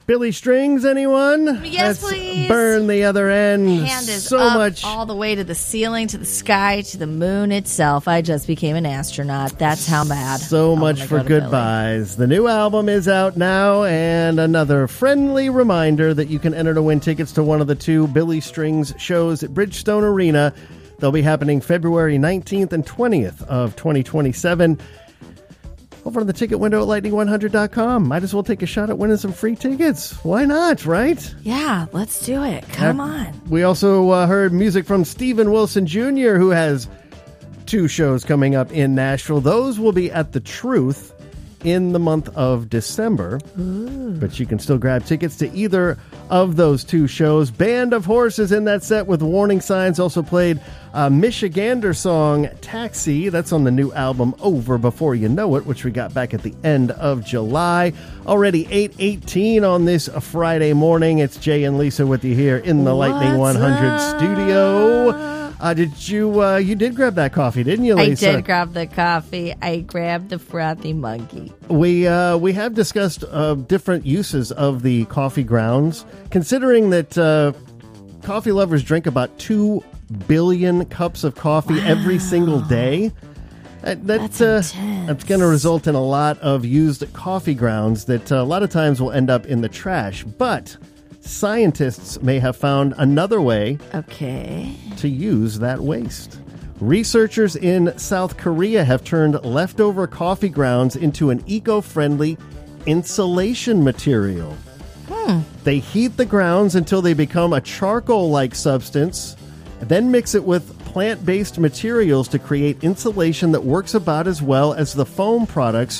Billy Strings, anyone? Yes, Let's please. burn the other end. Hand is so up much. all the way to the ceiling, to the sky, to the moon itself. I just became an astronaut. That's how bad. So much for goodbyes. The new album is out now, and another friendly reminder that you can enter to win tickets to one of the two Billy Strings shows at Bridgestone Arena. They'll be happening February 19th and 20th of 2027. Over on the ticket window at lightning100.com. Might as well take a shot at winning some free tickets. Why not, right? Yeah, let's do it. Come on. We also heard music from Steven Wilson Jr., who has two shows coming up in Nashville. Those will be at The Truth in the month of December. Ooh. But you can still grab tickets to either of those two shows. Band of Horses in that set with warning signs. Also played a Michigander song, Taxi. That's on the new album Over Before You Know It, which we got back at the end of July. Already 8:18 on this Friday morning. It's Jay and Lisa with you here in the Lightning 100 studio. You did grab that coffee, didn't you, Lisa? I did grab the coffee. I grabbed the frothy monkey. We have discussed different uses of the coffee grounds, considering that coffee lovers drink about 2 billion cups of coffee every single day. That's going to result in a lot of used coffee grounds that a lot of times will end up in the trash. But scientists may have found another way to use that waste. Researchers in South Korea have turned leftover coffee grounds into an eco-friendly insulation material. They heat the grounds until they become a charcoal-like substance, then mix it with plant-based materials to create insulation that works about as well as the foam products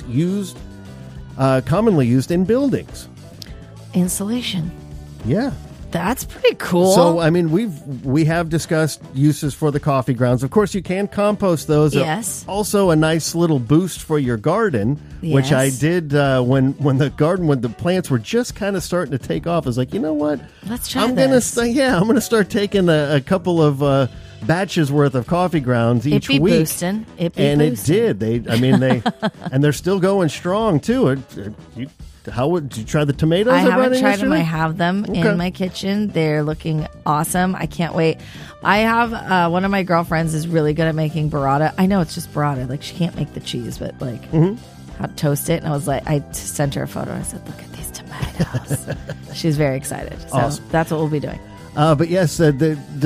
commonly used in buildings. Insulation. Yeah. That's pretty cool. So, I mean, we have discussed uses for the coffee grounds. Of course, you can compost those. Yes. Also, a nice little boost for your garden, which I did when the plants were just kind of starting to take off. I was like, you know what? Let's try I'm going to start taking a couple of batches worth of coffee grounds each week. Boosting. It did. And they're still going strong too. Did you try the tomatoes? I haven't tried them. I have them in my kitchen. They're looking awesome. I can't wait. I have one of my girlfriends is really good at making burrata. I know it's just burrata. Like, she can't make the cheese, but I'll toast it. And I was like, I sent her a photo. I said, look at these tomatoes. She's very excited. So awesome. That's what we'll be doing. But yes, if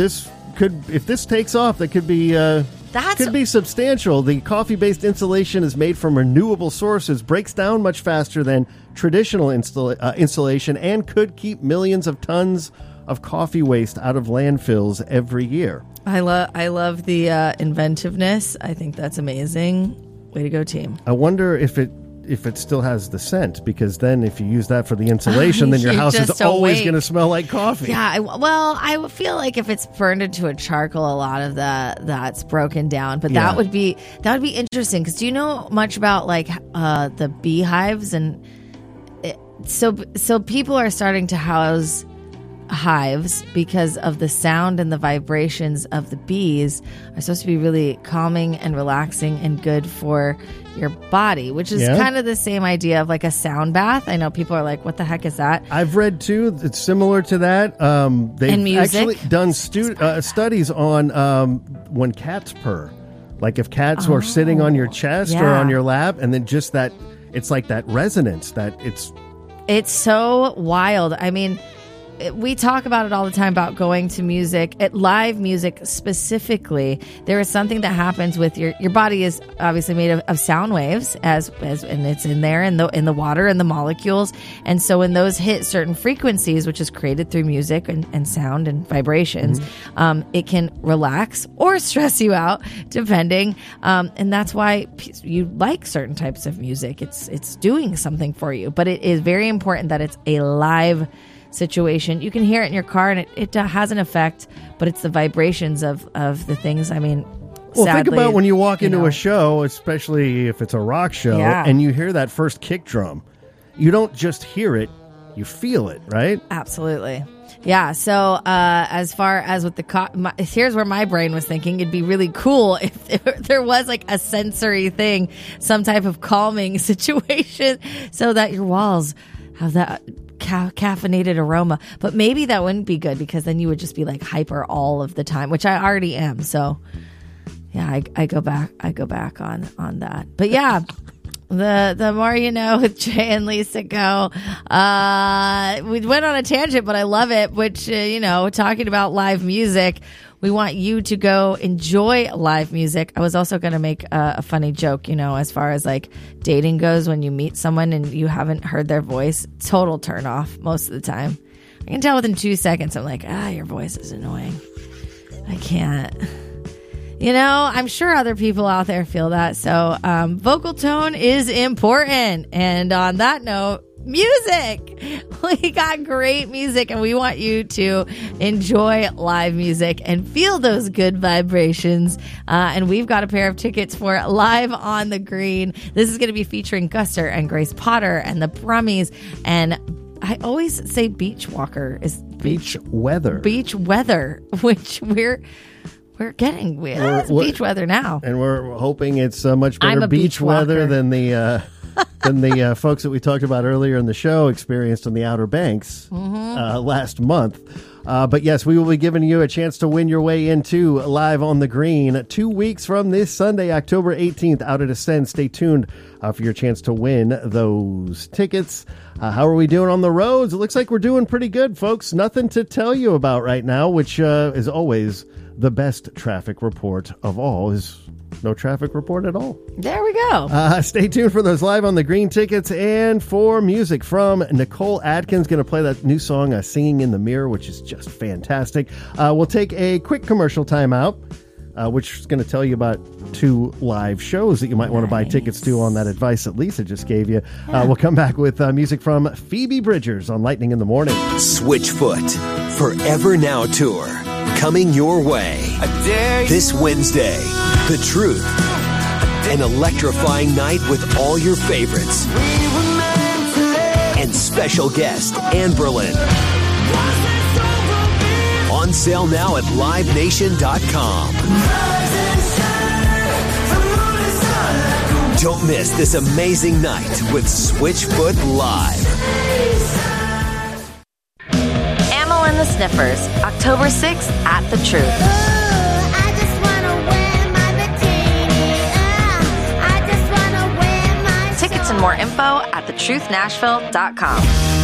this takes off, that could be... could be substantial. The coffee-based insulation is made from renewable sources, breaks down much faster than traditional insulation, and could keep millions of tons of coffee waste out of landfills every year. I love the inventiveness. I think that's amazing. Way to go, team. I wonder if it still has the scent, because then if you use that for the insulation, then your house is always going to smell like coffee. Yeah, I feel like if it's burned into a charcoal, a lot of that's broken down. But that would be interesting, because do you know much about like the beehives? And so people are starting to house hives because of the sound and the vibrations of the bees are supposed to be really calming and relaxing and good for your body, which is kind of the same idea of like a sound bath. I know people are like, what the heck is that? I've read too, it's similar to that. They've actually done studies on when cats purr. Like if cats are sitting on your chest or on your lap, and then just that, it's like that resonance that it's so wild. I mean, we talk about it all the time about going to music, at live music specifically. There is something that happens with your body is obviously made of sound waves as and it's in there in the water and the molecules. And so when those hit certain frequencies, which is created through music and sound and vibrations, it can relax or stress you out depending. And that's why you like certain types of music. It's doing something for you, but it is very important that it's a live situation. You can hear it in your car, and it has an effect, but it's the vibrations of the things. I mean, well, sadly, think about when you walk into a show, especially if it's a rock show, and you hear that first kick drum. You don't just hear it, you feel it, right? Absolutely. Yeah, so as far as with here's where my brain was thinking it'd be really cool if there was like a sensory thing, some type of calming situation, so that your walls have that caffeinated aroma. But maybe that wouldn't be good because then you would just be like hyper all of the time, which I already am. So yeah, I go back on that. But yeah. The more you know with Jay and Lisa Go. We went on a tangent, but I love it, which, talking about live music, we want you to go enjoy live music. I was also going to make a funny joke, as far as like dating goes, when you meet someone and you haven't heard their voice, total turn off most of the time. I can tell within 2 seconds, I'm like, your voice is annoying. I can't. I'm sure other people out there feel that. So vocal tone is important. And on that note, music. We got great music, and we want you to enjoy live music and feel those good vibrations. And we've got a pair of tickets for Live on the Green. This is going to be featuring Guster and Grace Potter and the Brummies. And I always say Beach Walker is Beach Weather. Beach Weather, which we're getting beach weather now, and we're hoping it's much better beach weather than the folks that we talked about earlier in the show experienced on the Outer Banks last month. But yes, we will be giving you a chance to win your way into Live on the Green 2 weeks from this Sunday, October 18th, out at Ascend. Stay tuned for your chance to win those tickets. How are we doing on the roads? It looks like we're doing pretty good, folks. Nothing to tell you about right now, which is always the best traffic report of all. Is no traffic report at all. There we go. Stay tuned for those Live on the Green tickets and for music from Nicole Atkins. Going to play that new song, Singing in the Mirror, which is just fantastic. We'll take a quick commercial timeout, which is going to tell you about 2 live shows that you might want to buy tickets to on that advice that Lisa just gave you. Yeah. We'll come back with music from Phoebe Bridgers on Lightning in the Morning. Switchfoot Forever Now Tour. Coming your way this Wednesday. The Truth. An electrifying night with all your favorites. And special guest, Anne Berlin. On sale now at livenation.com. Don't miss this amazing night with Switchfoot Live. And the Sniffers, October 6th at The Truth. I just wanna wear my bikini. Tickets and more info at thetruth.nashville.com.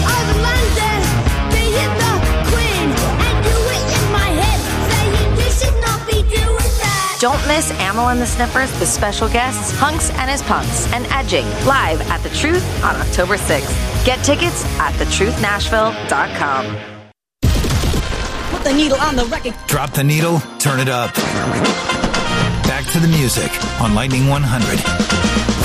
Don't miss Amyl and the Sniffers with special guests, Hunks and his Punks, and Edging, live at The Truth on October 6th. Get tickets at thetruth.nashville.com. Put the needle on the record. Drop the needle, turn it up. Back to the music on Lightning 100.